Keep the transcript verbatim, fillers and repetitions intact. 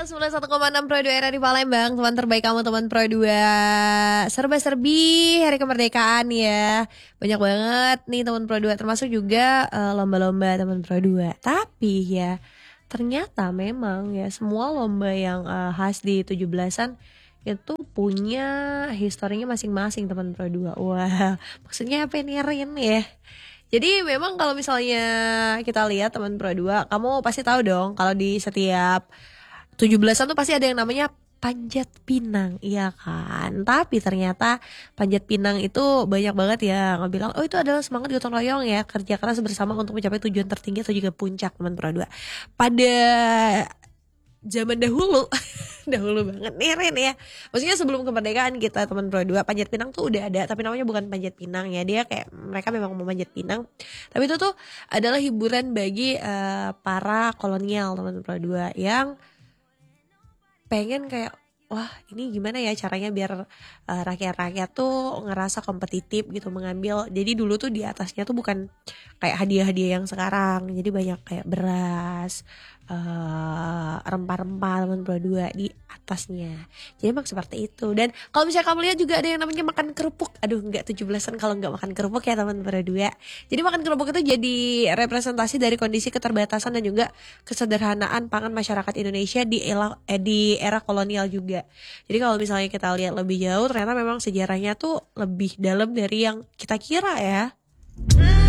sembilan puluh satu koma enam Pro dua R R I Palembang. Teman terbaik kamu, teman Pro dua. Serba-serbi hari kemerdekaan ya. Banyak banget nih teman Pro dua. Termasuk juga uh, lomba-lomba teman Pro dua. Tapi ya ternyata memang ya semua lomba yang uh, khas di tujuh belasan itu punya historinya masing-masing teman Pro dua. Wah, maksudnya apa nih Rin ya? Jadi memang kalau misalnya kita lihat teman Pro dua, kamu pasti tahu dong kalau di setiap tujuh belasan tuh pasti ada yang namanya panjat pinang, iya kan? Tapi ternyata panjat pinang itu banyak banget ya ngebilang, oh itu adalah semangat gotong royong ya, kerja keras bersama untuk mencapai tujuan tertinggi atau juga puncak teman Pro dua. Pada zaman dahulu, dahulu banget nih Ren ya. Maksudnya sebelum kemerdekaan kita teman Pro dua, panjat pinang tuh udah ada, tapi namanya bukan panjat pinang ya. Dia kayak mereka memang mau manjat pinang. Tapi itu tuh adalah hiburan bagi uh, para kolonial teman Pro dua yang pengen kayak wah ini gimana ya caranya biar uh, rakyat-rakyat tuh ngerasa kompetitif gitu mengambil. Jadi dulu tuh di atasnya tuh bukan kayak hadiah-hadiah yang sekarang. Jadi banyak kayak beras, uh, rempah-rempah teman Pro dua di atasnya. Jadi emang seperti itu. Dan kalau misalnya kamu lihat juga ada yang namanya makan kerupuk. Aduh enggak tujuh belasan kalau enggak makan kerupuk ya teman Pro dua. Jadi makan kerupuk itu jadi representasi dari kondisi keterbatasan dan juga kesederhanaan pangan masyarakat Indonesia di era, eh, di era kolonial juga. Jadi kalau misalnya kita lihat lebih jauh ternyata memang sejarahnya tuh lebih dalam dari yang kita kira ya.